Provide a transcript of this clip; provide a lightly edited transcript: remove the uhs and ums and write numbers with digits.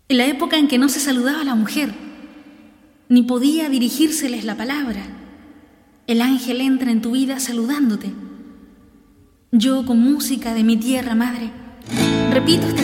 en la época en que no se saludaba a la mujer, ni podía dirigírseles la palabra. El ángel entra en tu vida saludándote. Yo, con música de mi tierra madre, repito